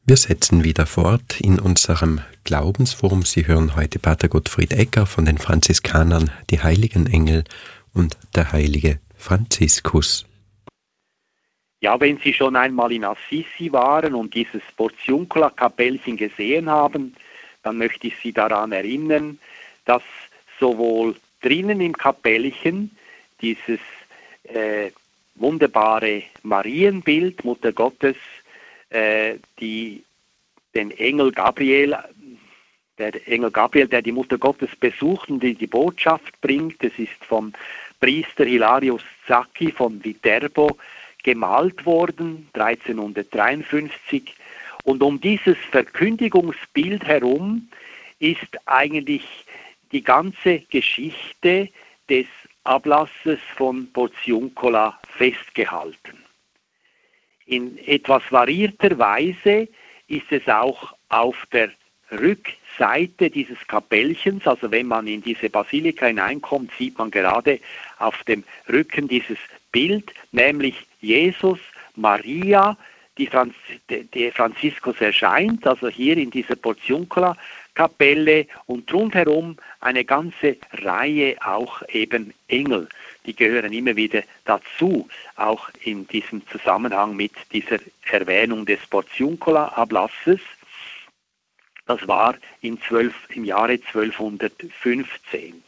Wir setzen wieder fort in unserem Glaubensforum. Sie hören heute Pater Gottfried Egger von den Franziskanern, die heiligen Engel und der heilige Franziskus. Ja, wenn Sie schon einmal in Assisi waren und dieses Portiuncula-Kapellchen gesehen haben, dann möchte ich Sie daran erinnern, dass sowohl drinnen im Kapellchen dieses wunderbare Marienbild, Mutter Gottes, die den Engel Gabriel, der die Mutter Gottes besucht und die Botschaft bringt, das ist vom Priester Hilarius Zacchi von Viterbo gemalt worden, 1353. Und um dieses Verkündigungsbild herum ist eigentlich die ganze Geschichte des Ablasses von Portiuncula festgehalten. In etwas variierter Weise ist es auch auf der Rückseite dieses Kapellchens, also wenn man in diese Basilika hineinkommt, sieht man gerade auf dem Rücken dieses Bild, nämlich Jesus, Maria, die Franziskus erscheint, also hier in dieser Portiuncula-Kapelle, und rundherum eine ganze Reihe auch eben Engel. Die gehören immer wieder dazu, auch in diesem Zusammenhang mit dieser Erwähnung des Portiuncula-Ablasses. Das war im Jahre 1215.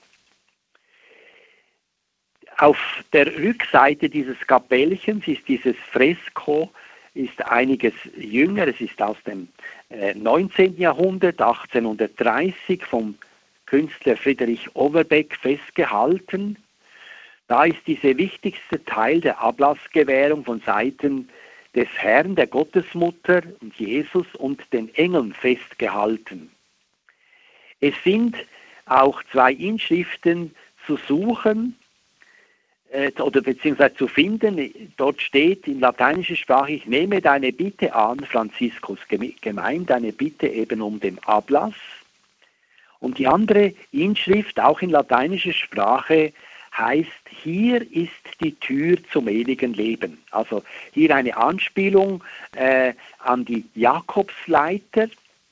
Auf der Rückseite dieses Kapellchens ist dieses Fresko einiges jünger. Es ist aus dem 19. Jahrhundert, 1830, vom Künstler Friedrich Overbeck festgehalten. Da ist dieser wichtigste Teil der Ablassgewährung von Seiten des Herrn, der Gottesmutter und Jesus und den Engeln festgehalten. Es sind auch zwei Inschriften zu suchen, oder beziehungsweise zu finden. Dort steht in lateinischer Sprache: Ich nehme deine Bitte an, Franziskus, gemeint deine Bitte eben um den Ablass. Und die andere Inschrift, auch in lateinischer Sprache, heißt: Hier ist die Tür zum ewigen Leben. Also hier eine Anspielung an die Jakobsleiter.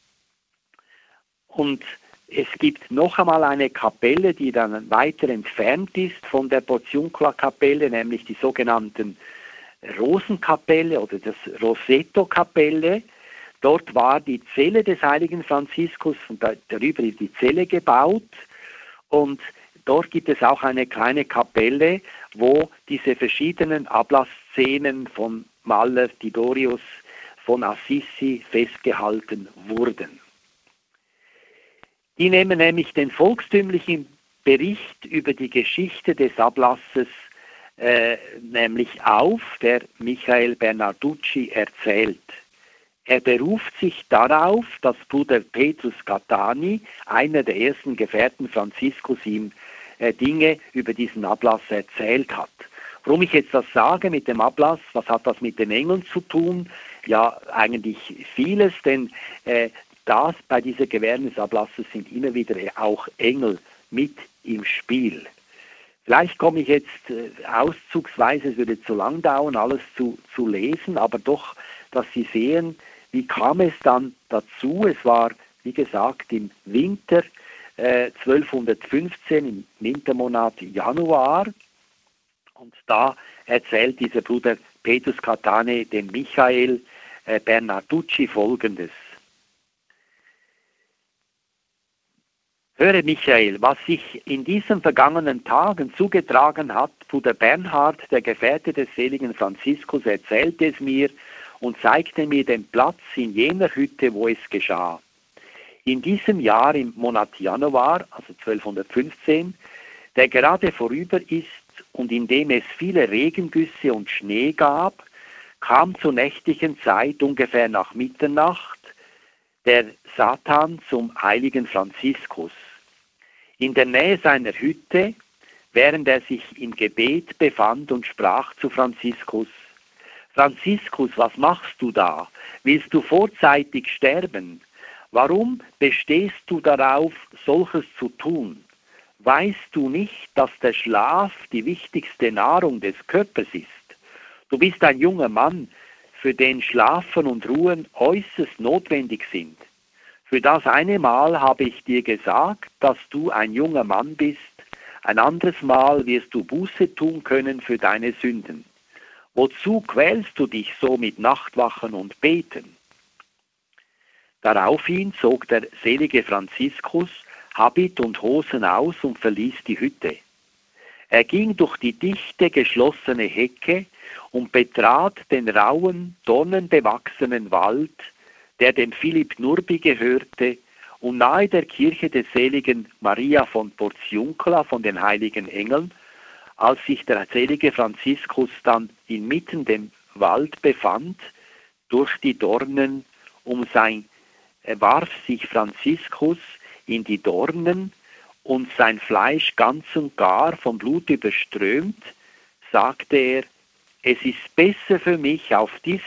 Und es gibt noch einmal eine Kapelle, die dann weiter entfernt ist von der Portiuncula-Kapelle, nämlich die sogenannten Rosenkapelle oder das Rosetto-Kapelle. Dort war die Zelle des heiligen Franziskus und darüber ist die Zelle gebaut. Und dort gibt es auch eine kleine Kapelle, wo diese verschiedenen Ablassszenen von Maler Tiberius von Assisi festgehalten wurden. Die nehmen nämlich den volkstümlichen Bericht über die Geschichte des Ablasses nämlich auf, der Michael Bernarducci erzählt. Er beruft sich darauf, dass Bruder Petrus Catani, einer der ersten Gefährten Franziskus, ihm Dinge über diesen Ablass erzählt hat. Warum ich jetzt das sage mit dem Ablass, was hat das mit den Engeln zu tun? Ja, eigentlich vieles, denn bei dieser Gewährung des Ablasses sind immer wieder auch Engel mit im Spiel. Vielleicht komme ich jetzt auszugsweise, es würde zu lang dauern, alles zu lesen, aber doch, dass Sie sehen, wie kam es dann dazu. Es war, wie gesagt, im Winter 1215, im Wintermonat Januar, und da erzählt dieser Bruder Petrus Catani dem Michael Bernarducci Folgendes. Höre, Michael, was sich in diesen vergangenen Tagen zugetragen hat. Bruder Bernhard, der Gefährte des seligen Franziskus, erzählte es mir und zeigte mir den Platz in jener Hütte, wo es geschah. In diesem Jahr, im Monat Januar, also 1215, der gerade vorüber ist und in dem es viele Regengüsse und Schnee gab, kam zur nächtlichen Zeit, ungefähr nach Mitternacht, der Satan zum heiligen Franziskus. In der Nähe seiner Hütte, während er sich im Gebet befand, und sprach zu Franziskus: Franziskus, was machst du da? Willst du vorzeitig sterben? Warum bestehst du darauf, solches zu tun? Weißt du nicht, dass der Schlaf die wichtigste Nahrung des Körpers ist? Du bist ein junger Mann, für den Schlafen und Ruhen äußerst notwendig sind. Für das eine Mal habe ich dir gesagt, dass du ein junger Mann bist, ein anderes Mal wirst du Buße tun können für deine Sünden. Wozu quälst du dich so mit Nachtwachen und Beten? Daraufhin zog der selige Franziskus Habit und Hosen aus und verließ die Hütte. Er ging durch die dichte geschlossene Hecke und betrat den rauen, dornenbewachsenen Wald, der dem Philipp Nurbi gehörte und nahe der Kirche des seligen Maria von Porciuncula von den heiligen Engeln, als sich der selige Franziskus dann inmitten dem Wald befand, durch die Dornen, warf sich Franziskus in die Dornen und sein Fleisch ganz und gar vom Blut überströmt, sagte er, es ist besser für mich, auf diese